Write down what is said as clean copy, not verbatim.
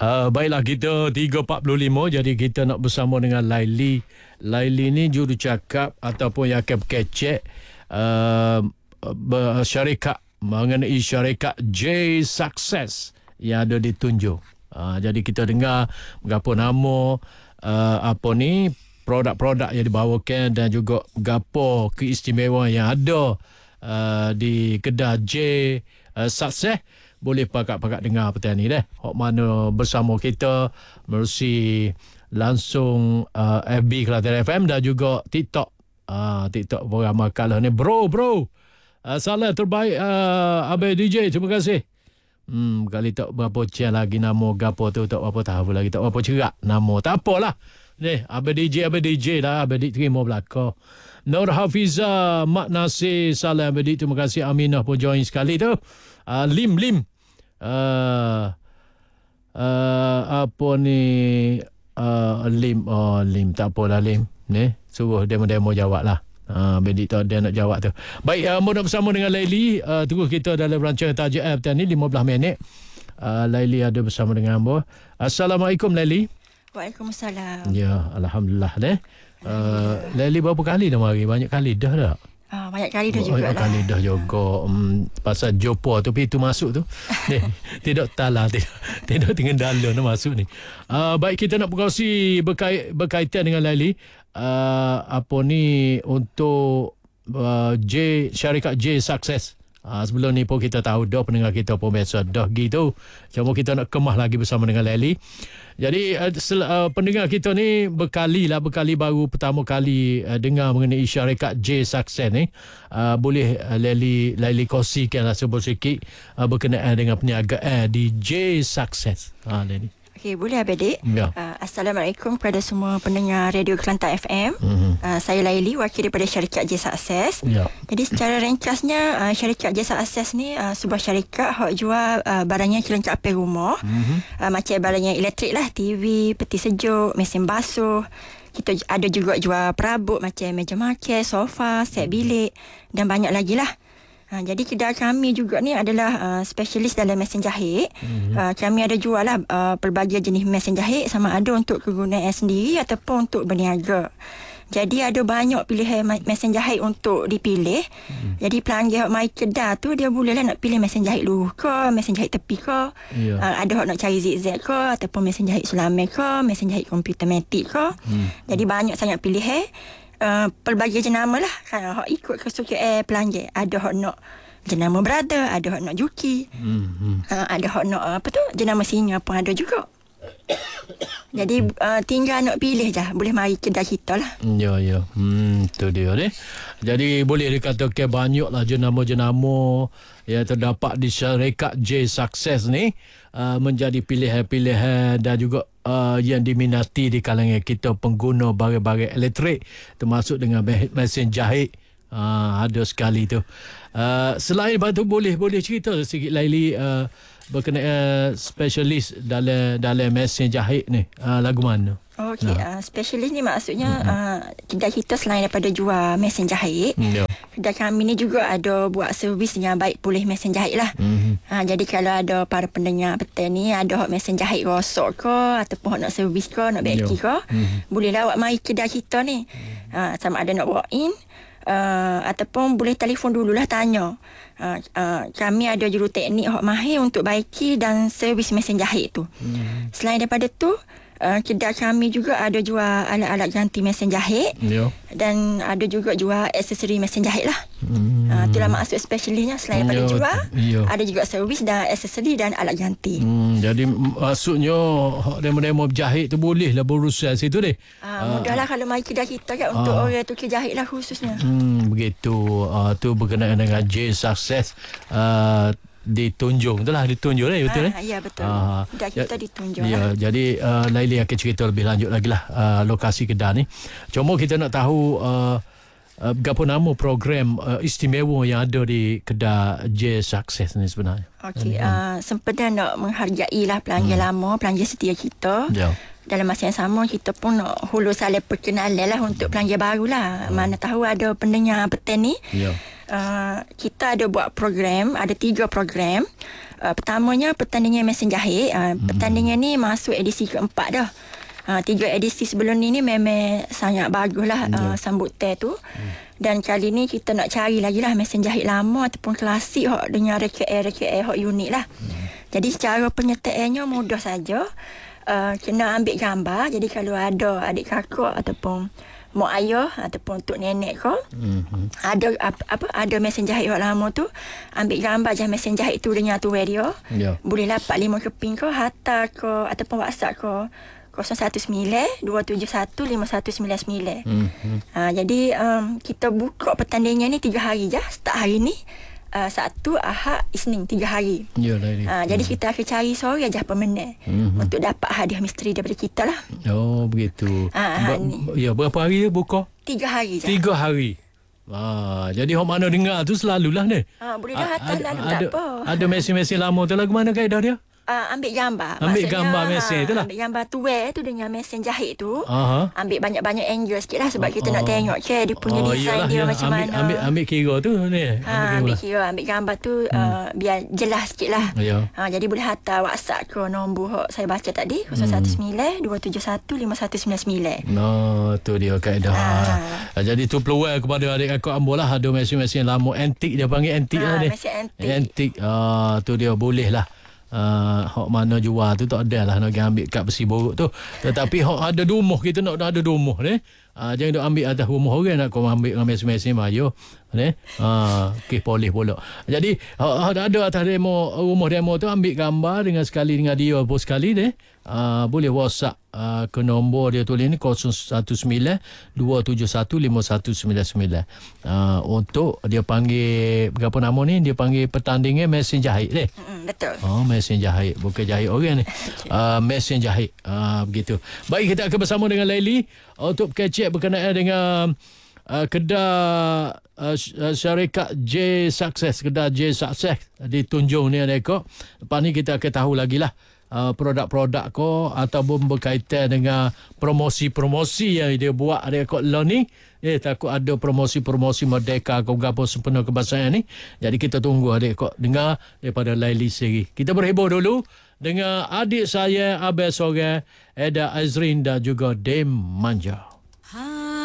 Baiklah, kita 3.45. Jadi kita nak bersama dengan Laili. Laili ni juru cakap ataupun yang akan kecek syarikat mengenai syarikat J Success yang ada ditunjuk. Jadi kita dengar gapo nama produk-produk yang dibawakan dan juga gapo keistimewaan yang ada di kedai J Success. Boleh pakak-pakak dengar petang ni deh. Hok mana bersama kita melalui langsung FB Kelantan FM dan juga TikTok. TikTok program makalah ni. Bro. Salah terbaik Abang DJ. Terima kasih. Kali tak berapa cek lagi nama gapo tu tak apa tahu lagi, tak apa cerak nama. Tak apalah. Ni Abang DJ lah. Abang DJ terima belaka. Nur Hafiza, Mak Nasir, salam Abang DJ. Terima kasih. Aminah pun join sekali tu. Lim apa ni Lim tak apalah Lim ni suruh demo jawab lah. Bedik tu dia nak jawab tu. Baik, nak bersama dengan Laili. Terus kita dalam rancangan Tajuk Air ni 15 minit. Laili ada bersama dengan hamba. Assalamualaikum Laili. Waalaikumsalam. Ya, alhamdulillah deh. Laili berapa kali dah mari? Banyak kali dah tak? Banyak kali dah juga lah. Banyak kali dah juga. Pasal Jopo tu pintu masuk tu. Tidak talah. Tidak tinggal dalam nak masuk ni. Baik, kita nak berkongsi berkaitan dengan Laili. Untuk syarikat J Success. Sebelum ni pun kita tahu dah, pendengar kita pun biasa dah gitu. Cuma kita nak kemah lagi bersama dengan Laili. Jadi pendengar kita ni berkali baru pertama kali dengar mengenai syarikat J Success ni. Boleh Laili kongsikanlah sedikit berkenaan dengan perniagaan di J Success. Laili. Okey, boleh Adik? Ya. Assalamualaikum kepada semua pendengar Radio Kelantan FM. Saya Laili, wakil daripada syarikat J Success. Ya. Jadi secara ringkasnya, syarikat J Success ni sebuah syarikat yang jual barangnya kelengkapan rumah. Macam barangnya elektrik lah, TV, peti sejuk, mesin basuh. Kita ada juga jual perabot macam meja makan, sofa, set bilik dan banyak lagi lah. Jadi kedai kami juga ni adalah spesialis dalam mesin jahit. Kami ada jual lah pelbagai jenis mesin jahit, sama ada untuk kegunaan sendiri ataupun untuk berniaga. Jadi ada banyak pilihan mesin jahit untuk dipilih. Jadi pelanggan yang mai kedai tu dia bolehlah nak pilih mesin jahit luruh ke, mesin jahit tepi ke. Ada yang nak cari zigzag ke ataupun mesin jahit sulaman ke, mesin jahit komputer matic ke. Jadi banyak sangat pilihan. Pelbagai jenama lah kan, ikut kesukaan pelanggan. Ada hak nak jenama brother, ada hak nak juki, ada hak nak jenama singa pun ada juga. Jadi tinggal nak pilih je. Boleh mari kedai kita lah. Ya. Itu dia deh. Jadi boleh dikatakan banyaklah jenama-jenama yang terdapat di syarikat J Success ni menjadi pilihan-pilihan dan juga yang diminati di kalangan kita pengguna barang-barang elektrik, termasuk dengan mesin jahit. Ada sekali tu. Selain itu boleh cerita sikit Laili berkenaan spesialis dalam mesin jahit ni, lagu mana? Okey, spesialis ni maksudnya kedai kita selain daripada jual mesin jahit, kedai kami ni juga ada buat servis dengan baik pulih mesin jahit lah. Jadi kalau ada para pendengar petang ni ada mesin jahit rosak ke ataupun nak servis ke, nak baiki ke, bolehlah awak mari kedai kita ni. Sama ada nak walk in ataupun boleh telefon dululah tanya. Kami ada juruteknik hok mahir untuk baiki dan servis mesin jahit tu. Selain daripada tu, kedai kami juga ada jual alat-alat ganti mesin jahit. Dan ada juga jual aksesori mesin jahit lah. Itulah maksud spesialisnya. Selain daripada jual, ada juga servis dan aksesori dan alat ganti. Jadi maksudnya demo-demo berjahit tu boleh lah berurusan situ deh. Mudahlah kalau mari kedai kita kan untuk orang tu jahit lah khususnya. Begitu. Tu berkenaan dengan J Success. Ditunjuk betul eh? Ya betul. Kedai kita ditunjuk lah. Jadi Laili akan cerita lebih lanjut lagi lah lokasi kedai ni. Cuma kita nak tahu apa nama program istimewa yang ada di kedai J Success ni sebenarnya. Okey, sempena nak menghargai lah pelanggan lama, pelanggan setia kita. Dalam masa yang sama kita pun nak hulur saling perkenalan lah untuk pelanggan baru lah. Mana tahu ada pendengar petang ni. Kita ada buat program, ada 3 program. Pertamanya pertandingan mesin jahit. Pertandingan ni masuk edisi keempat dah. 3 edisi sebelum ni memang sangat bagus lah sambutan tu. Dan kali ni kita nak cari lagi lah mesin jahit lama ataupun klasik hok dengan reka hok unik lah. Jadi cara penyertaannya mudah saja. Kena ambil gambar. Jadi kalau ada adik kakak ataupun mak ayah ataupun tok nenek kau ada mesin jahit hok lama tu, ambil gambar je mesin jahit tu dengan tu dia. Bolehlah 4-5 keping kau hantar kau ataupun WhatsApp kau 019-271-5199. Jadi kita buka pertandingan ni 3 hari je. Start hari ni Sabtu, Ahad, Isnin, 3 hari. Jadi kita akan cari sore je pemenang untuk dapat hadiah misteri daripada kita lah. Oh begitu. Berapa hari dia buka? 3 hari je. 3 hari. Jadi hok mana dengar tu selalulah ni. Boleh dah hantar lalu tak apa. Ada mesin-mesin lama tu lagu mana kaedah dia? Ambil gambar. Ambil gambar mesin tu lah. Ambil gambar tuai tu dengan mesin jahit tu. Ambil banyak-banyak angle sikit lah sebab kita nak tengok dia punya design dia macam mana. Ambil kira tu ni. Ambil gambar tu biar jelas sikit lah. Jadi boleh hantar WhatsApp ke nombor saya baca tadi 019-271-5199. Tu dia kaedah. Jadi tu peluang kepada adik kakak ambo lah. Ada mesin-mesin lama antik, dia panggil antik lah ni. Mesin antik. Tu dia boleh lah. Hok mana jual tu tak ada lah nak ambil kat besi borok tu. Tetapi hok ada rumah, kita nak ada rumah ni. Jangan duk ambil atas rumah orang, nak kau ambil dengan mesin-mesin bayu ni. Kes polis pula. Jadi ada atas demo, rumah demo tu ambil gambar dengan sekali dengan dia pun sekali ni. Boleh WhatsApp ke nombor dia tulis ni 019-271-5199. Untuk dia panggil berapa nama ni, dia panggil pertandingan mesin jahit ni. Betul. Mesin jahit, bukan jahit orang ni. Mesin jahit. Begitu. Baik, kita akan bersama dengan Laili untuk kecek berkenaan dengan kedai syarikat J Success, kedai J Success di Tunjung ni adek. Lepas ni kita akan tahu lagi lah produk-produk ko ataupun berkaitan dengan promosi-promosi yang dia buat adek lah ni. Takut ada promosi-promosi Merdeka kau gapo sempena kebangsaan ni. Jadi kita tunggu adik kau dengar daripada Laili sendiri. Kita berhibur dulu dengan adik saya Abel Soga, Eda Azrin dan juga Dem Manja.